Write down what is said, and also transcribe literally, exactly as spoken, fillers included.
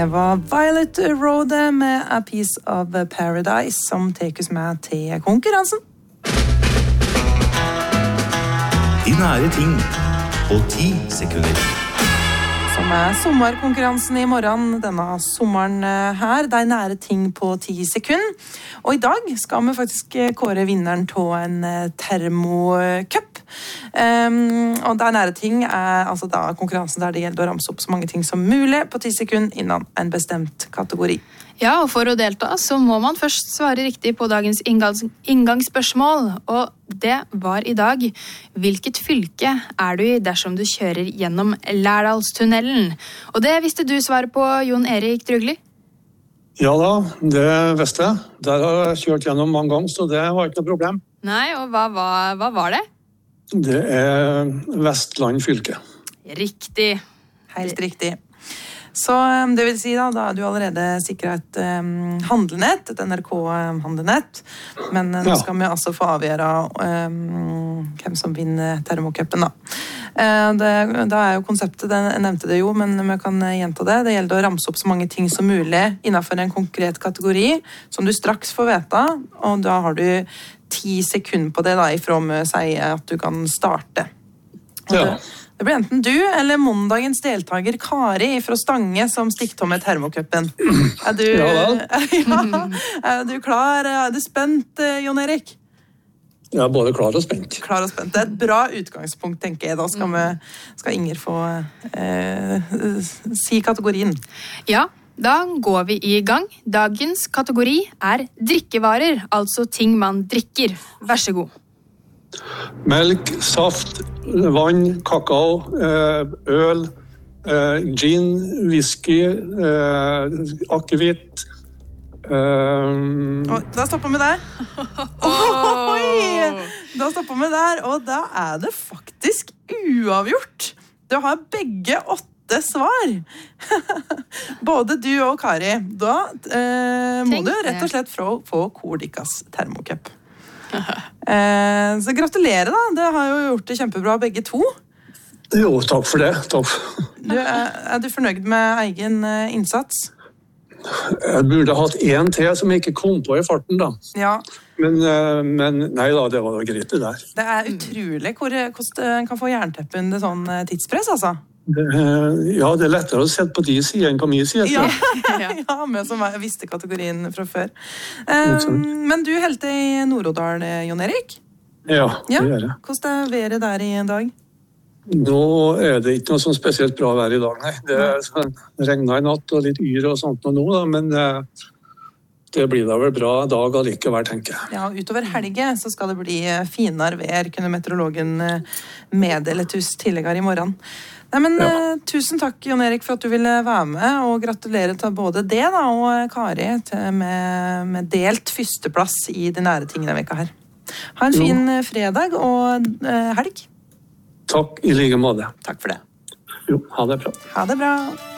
Det var Violet Rode med A Piece of Paradise som tekes med til konkurransen. De nære ting på ti sekunder. Som er sommerkonkurransen i morgen, denne sommeren her. Det er nære ting på ti sekunder. Og i dag skal vi faktisk kåre vinneren til en termocup. Um, og det er nære ting er altså da konkurransen der det gjelder å ramse opp så mange ting som mulig på ti sekunder innan en bestemt kategori. Ja, og for å delta så må man først svare riktig på dagens inngangs inngangsspørsmål. Og det var i dag: hvilket fylke er du i dersom du kjører gjennom Lærdalstunnelen? Og det visste du svaret på, Jon Erik Drugli. Ja da, det visste jeg. Der har jeg kjørt gjennom mange ganger, så det var ikke noe problem. Nei, og hva, hva, hva var det? Det er Vestland fylke. Riktig. Helt riktig. Så det vil si da, da er du allerede sikret et um, handlenett, et N R K-handlenett, men uh, nå skal vi altså få avgjøre um, hvem som vinner termocupen da. Uh, det, da er jo konseptet, det, jeg nevnte det jo, men vi kan gjenta det. Det gjelder å ramse opp så mange ting som mulig innenfor en konkret kategori, som du straks får vite, og da har du ti sekunder på det da, ifra å si at du kan starte. Og Ja. det, det blir enten du eller måndagens deltaker Kari fra Stange som stikker med termocupen. Er du, Ja vel. ja, er du klar? Er du spent, Jon Erik? Jeg er både klar og spent. Klar og spent. Det er et bra utgangspunkt, tenker jeg. Da skal, vi, skal Inger få eh, si kategorien. Ja, da går vi i gang. Dagens kategori er drikkevarer, altså ting man drikker. Vær så god. Melk, saft, vann, kakao, eh, øl, eh, gin, whisky, eh, akevitt. Eh, Og da stopper vi der. Oi! Da stopper vi der, og da er det faktisk uavgjort. Du har begge åtte svar. Både du og Kari. Da eh, må Tenk du rett og slett få, få Kordikas termocup. Eh, så gratulerer da, det har jo gjort det kjempebra begge to. jo, takk for det. Takk. Du, er, er du fornøyd med egen eh, innsats? Jeg burde hatt en til som jeg ikke kom på i farten da. Ja, Men, eh, men nei da, det var jo greit det der. det er utrolig hvor, hvordan en kan få jernteppe under sånn eh, tidspress, altså. Det, eh, ja, det er lettere å sette på de siden enn på min side. Ja, Ja. ja, med som jeg visste kategorien fra før. Eh, men du heldte i Nord-Odal, Jon Erik? Ja, det Ja. gjør jeg. Hvordan er været der i dag? Nå er det ikke noe sånn spesielt bra vær i dag, nei. Det er regnet i natt og litt yr og sånt nå, da, men eh, det blir da vel bra dag allikevel, tenker jeg. Ja, utover helge så skal det bli eh, finere vær, kunne meteorologen eh, meddele tuss tidligere i morgen. Nei, men Ja. eh, tusen takk, Jon Erik, for at du ville være med, og gratulerer til både det da, og Kari til, med, med delt førsteplass i de nære tingene veka her. Ha en Jo. fin eh, fredag og eh, helg. Takk i like måte. Takk for det. Jo, ha det bra. Ha det bra.